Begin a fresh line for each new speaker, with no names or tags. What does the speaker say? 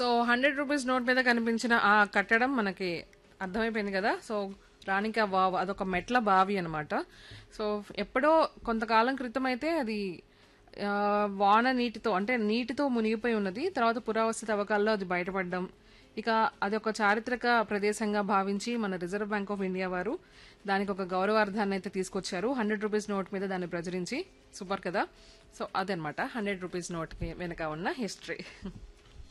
So 100 rupees note మీద కనిపించిన ఆ కట్టడం మనకి అర్థమైపోయింది కదా. సో రాణికా వావ్ అదొక మెట్ల బావి అన్నమాట. సో ఎప్పుడో కొంతకాలం క్రితం అయితే అది ఆ, వాన నీటితో అంటే నీటితో మునిగిపోయి ఉన్నది. తర్వాత పురావస్తు తవ్వకాల్లో అది బయటపడడం, ఇక అది ఒక చారిత్రక ప్రదేశంగా భావించి మన రిజర్వ్ బ్యాంక్ ఆఫ్ ఇండియా వారు దానికి ఒక గౌరవార్థాన్ని అయితే తీసుకొచ్చారు. 100 రూపీస్ నోట్ మీద దాన్ని ప్రచురించి. సూపర్ కదా. సో అదనమాట 100 రూపీస్ నోట్ వెనక ఉన్న హిస్టరీ.